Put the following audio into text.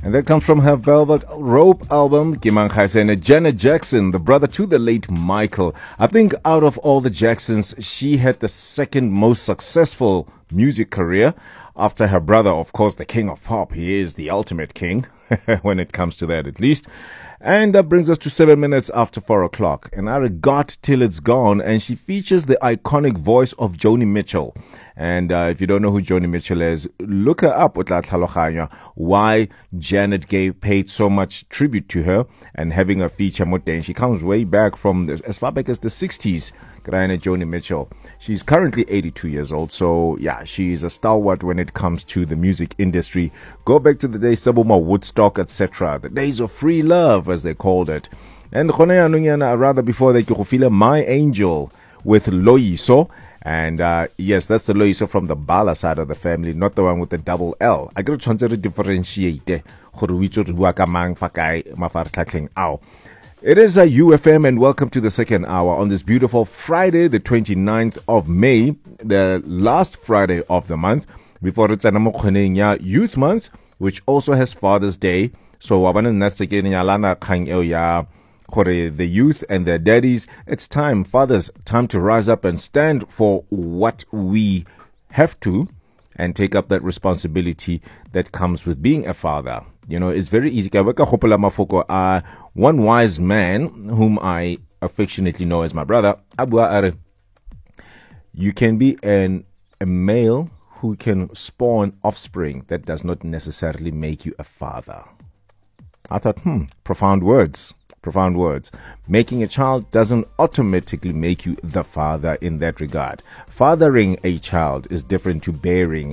And that comes from her Velvet Rope album, Kimang Khaisene. Janet Jackson, the brother to the late Michael. I think out of all the Jacksons, she had the second most successful music career after her brother, of course, the king of pop. He is the ultimate king, when it comes to that at least. And that brings us to 7 minutes after 4 o'clock. And I Got Till It's Gone, and she features the iconic voice of Joni Mitchell. And if you don't know who Joni Mitchell is, look her up. Why Janet paid so much tribute to her and having a feature. She comes way back from as far back as the 60s. Joni Mitchell. She's currently 82 years old. So yeah, she's a stalwart when it comes to the music industry. Go back to the days Sabuma, Woodstock, etc. The days of free love, as they called it. And rather before that, you feel My Angel with Loyiso. And yes, that's the Loyiso from the Bala side of the family, not the one with the double L. I got to differentiate. It is a UFM, and welcome to the second hour on this beautiful Friday, the 29th of May, the last Friday of the month. Before it's an Youth Month, which also has Father's Day. So the youth and their daddies, it's time, fathers, time to rise up and stand for what we have to and take up that responsibility that comes with being a father. You know, it's very easy. One wise man, whom I affectionately know as my brother, you can be a male who can spawn offspring. That does not necessarily make you a father. I thought, profound words. Profound words. Making a child doesn't automatically make you the father in that regard. Fathering a child is different to bearing